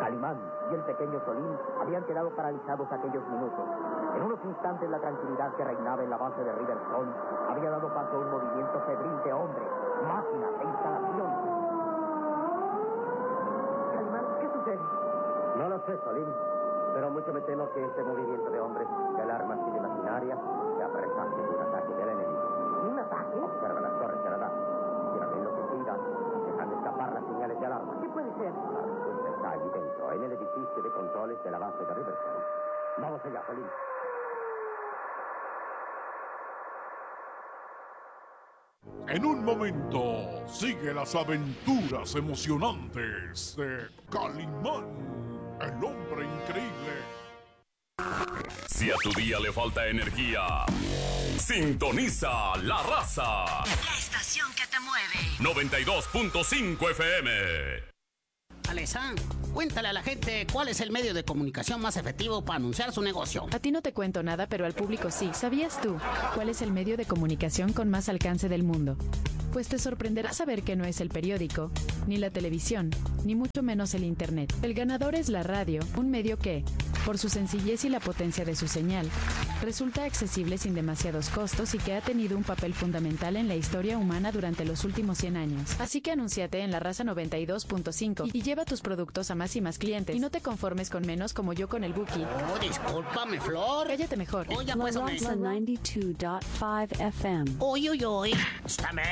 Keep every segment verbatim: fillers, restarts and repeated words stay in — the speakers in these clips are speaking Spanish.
Calimán y el pequeño Solín habían quedado paralizados aquellos minutos. En unos instantes la tranquilidad que reinaba en la base de Riverstone había dado paso a un movimiento febril de hombres, máquinas e instalaciones. Calimán, ¿qué sucede? No lo sé, Solín, pero mucho me temo que este movimiento de hombres de alarmas imaginarias se apresage de un ataque del enemigo. ¿Un ataque? Observa las torres de radar. Tiran enloquecidas, dejan escapar las señales de alarma. ¿Qué puede ser? La respuesta está allí dentro, en el edificio de controles de la base de Riverstone. Vamos allá, Solín. En un momento, sigue las aventuras emocionantes de Calimán, el hombre increíble. Si a tu día le falta energía, sintoniza La Raza. La estación que te mueve. noventa y dos punto cinco F M. Alesa, cuéntale a la gente cuál es el medio de comunicación más efectivo para anunciar su negocio. A ti no te cuento nada, pero al público sí. ¿Sabías tú cuál es el medio de comunicación con más alcance del mundo? Pues te sorprenderá saber que no es el periódico, ni la televisión, ni mucho menos el internet. El ganador es la radio, un medio que, por su sencillez y la potencia de su señal, resulta accesible sin demasiados costos y que ha tenido un papel fundamental en la historia humana durante los últimos cien años. Así que anúnciate en La Raza noventa y dos punto cinco y lleva tus productos a más y más clientes. Y no te conformes con menos como yo con el Buki. Oh, discúlpame, Flor. Cállate mejor. Oh, ya pues, hombre. La Raza noventa y dos punto cinco F M. Uy, uy, uy. Estáme.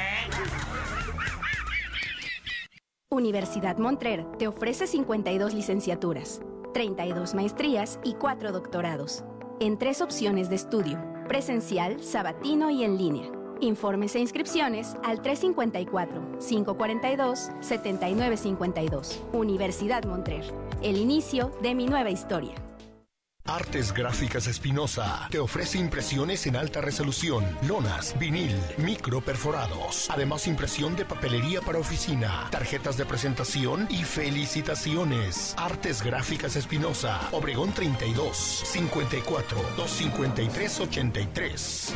Universidad Montrer te ofrece cincuenta y dos licenciaturas, treinta y dos maestrías y cuatro doctorados, en tres opciones de estudio, presencial, sabatino y en línea. Informes e inscripciones al tres cinco cuatro, cinco cuatro dos, siete nueve cinco dos. Universidad Montrer, el inicio de mi nueva historia. Artes Gráficas Espinosa te ofrece impresiones en alta resolución, lonas, vinil, micro perforados. Además, impresión de papelería para oficina, tarjetas de presentación y felicitaciones. Artes Gráficas Espinosa, Obregón treinta y dos, cincuenta y cuatro, doscientos cincuenta y tres, ochenta y tres.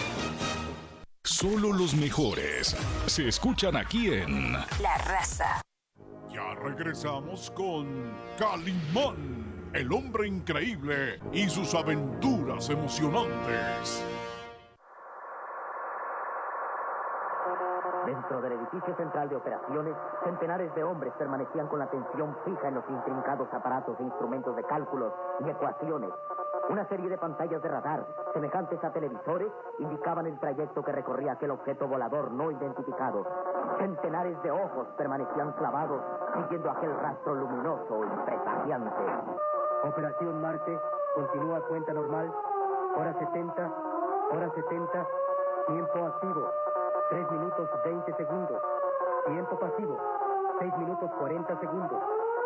Solo los mejores se escuchan aquí en La Raza. Ya regresamos con Calimán, el hombre increíble y sus aventuras emocionantes. Dentro del edificio central de operaciones, centenares de hombres permanecían con la atención fija en los intrincados aparatos e instrumentos de cálculos y ecuaciones. Una serie de pantallas de radar, semejantes a televisores, indicaban el trayecto que recorría aquel objeto volador no identificado. Centenares de ojos permanecían clavados, siguiendo aquel rastro luminoso y presagiante. Operación Marte, continúa cuenta normal, hora setenta, hora setenta, tiempo activo, tres minutos veinte segundos, tiempo pasivo, seis minutos cuarenta segundos.